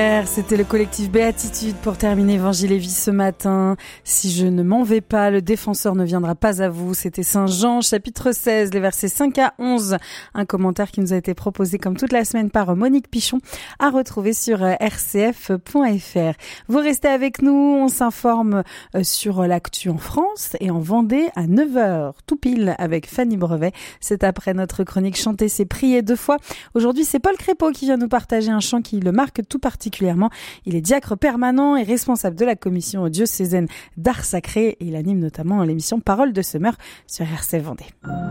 C'était le collectif Béatitude pour terminer Évangile et Vie ce matin. Si je ne m'en vais pas, le défenseur ne viendra pas à vous. C'était Saint Jean, chapitre 16, les versets 5 à 11. Un commentaire qui nous a été proposé comme toute la semaine par Monique Pichon, à retrouver sur rcf.fr. Vous restez avec nous, on s'informe sur l'actu en France et en Vendée à 9h, tout pile avec Fanny Brevet. C'est après notre chronique Chanter, c'est prier 2 fois. Aujourd'hui, c'est Paul Crépeau qui vient nous partager un chant qui le marque tout particulièrement. Il est diacre permanent et responsable de la commission diocésaine d'art sacré et il anime notamment l'émission Parole de Semeur sur RCF Vendée.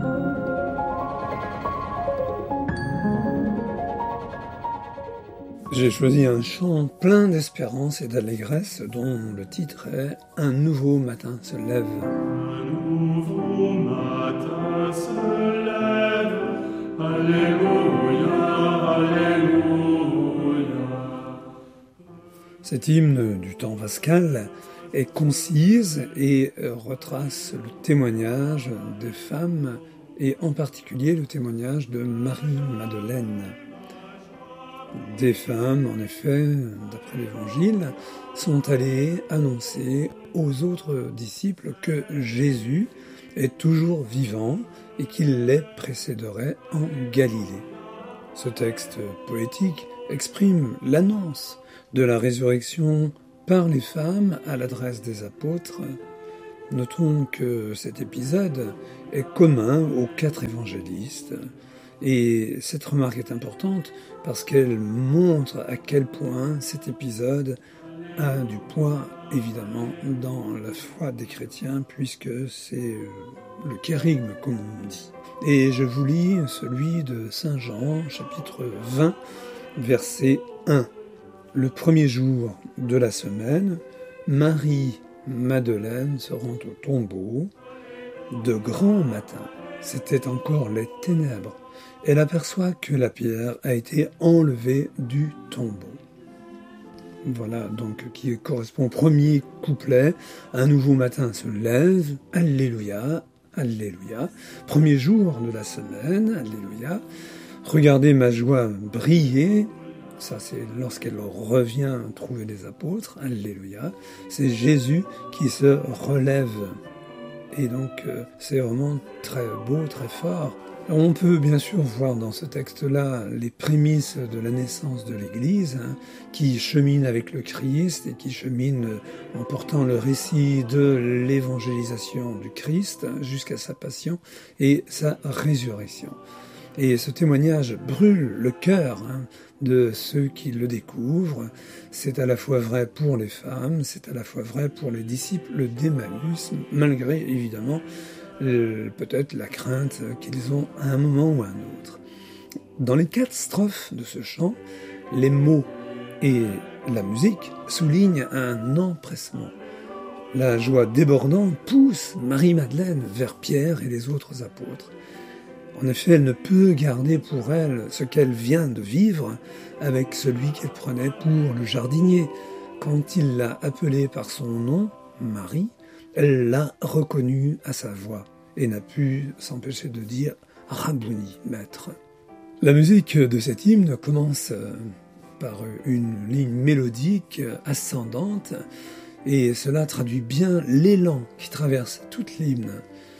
J'ai choisi un chant plein d'espérance et d'allégresse dont le titre est « Un nouveau matin se lève ». Un nouveau matin se lève, Alléluia, Alléluia. Cet hymne du temps pascal est concise et retrace le témoignage des femmes et en particulier le témoignage de Marie-Madeleine. Des femmes, en effet, d'après l'Évangile, sont allées annoncer aux autres disciples que Jésus est toujours vivant et qu'il les précéderait en Galilée. Ce texte poétique exprime l'annonce de la résurrection par les femmes à l'adresse des apôtres. Notons que cet épisode est commun aux 4 évangélistes et cette remarque est importante parce qu'elle montre à quel point cet épisode a du poids évidemment dans la foi des chrétiens puisque c'est le kérigme comme on dit. Et je vous lis celui de Saint Jean, chapitre 20, verset 1. Le premier jour de la semaine, Marie-Madeleine se rend au tombeau. De grand matin, c'était encore les ténèbres. Elle aperçoit que la pierre a été enlevée du tombeau. Voilà donc qui correspond au premier couplet. Un nouveau matin se lève, Alléluia, Alléluia. Premier jour de la semaine, Alléluia. Regardez ma joie briller. Ça, c'est lorsqu'elle revient trouver les apôtres, Alléluia. C'est Jésus qui se relève. Et donc, c'est vraiment très beau, très fort. On peut bien sûr voir dans ce texte-là les prémices de la naissance de l'Église, qui chemine avec le Christ et qui chemine en portant le récit de l'évangélisation du Christ jusqu'à sa passion et sa résurrection. Et ce témoignage brûle le cœur de ceux qui le découvrent. C'est à la fois vrai pour les femmes, c'est à la fois vrai pour les disciples d'Emmaüs, malgré évidemment peut-être la crainte qu'ils ont à un moment ou à un autre. Dans les 4 strophes de ce chant, les mots et la musique soulignent un empressement. La joie débordante pousse Marie-Madeleine vers Pierre et les autres apôtres. En effet, elle ne peut garder pour elle ce qu'elle vient de vivre avec celui qu'elle prenait pour le jardinier. Quand il l'a appelée par son nom, Marie, elle l'a reconnu à sa voix et n'a pu s'empêcher de dire « Rabouni, maître ». La musique de cet hymne commence par une ligne mélodique ascendante et cela traduit bien l'élan qui traverse toute l'hymne.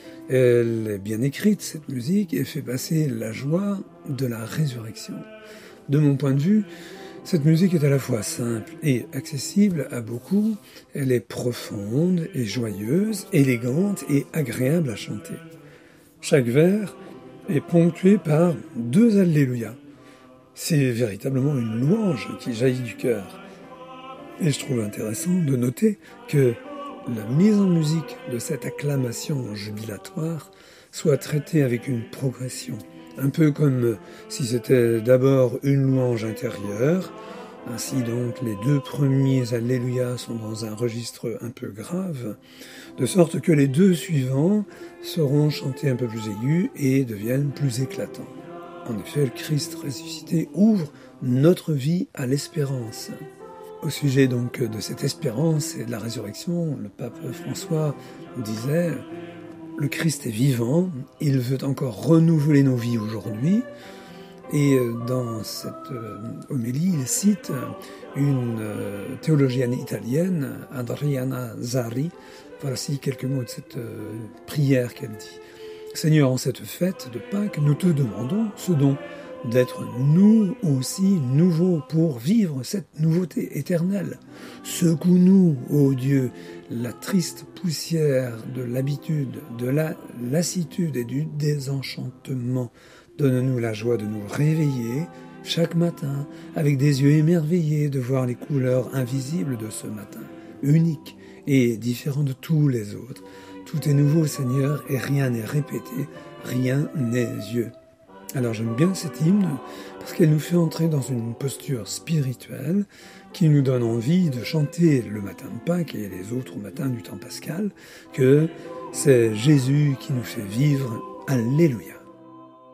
Elle est bien écrite, cette musique, et fait passer la joie de la résurrection. De mon point de vue, cette musique est à la fois simple et accessible à beaucoup. Elle est profonde et joyeuse, élégante et agréable à chanter. Chaque vers est ponctué par 2 Alléluia. C'est véritablement une louange qui jaillit du cœur. Et je trouve intéressant de noter que la mise en musique de cette acclamation jubilatoire soit traitée avec une progression, un peu comme si c'était d'abord une louange intérieure, ainsi donc les 2 premiers Alléluia sont dans un registre un peu grave, de sorte que les 2 suivants seront chantés un peu plus aigus et deviennent plus éclatants. En effet, le Christ ressuscité ouvre notre vie à l'espérance. Au sujet donc de cette espérance et de la résurrection, le pape François disait « Le Christ est vivant, il veut encore renouveler nos vies aujourd'hui, Et dans cette homélie, il cite une théologienne italienne, Adriana Zari. Voici quelques mots de cette prière qu'elle dit. « Seigneur, en cette fête de Pâques, nous te demandons ce don d'être nous aussi nouveaux pour vivre cette nouveauté éternelle. Secoue-nous, ô Dieu, la triste poussière de l'habitude, de la lassitude et du désenchantement. Donne-nous la joie de nous réveiller chaque matin avec des yeux émerveillés de voir les couleurs invisibles de ce matin, unique et différent de tous les autres. Tout est nouveau, Seigneur, et rien n'est répété, rien n'est vieux. » Alors j'aime bien cet hymne parce qu'elle nous fait entrer dans une posture spirituelle qui nous donne envie de chanter le matin de Pâques et les autres matins du temps pascal, que c'est Jésus qui nous fait vivre. Alléluia.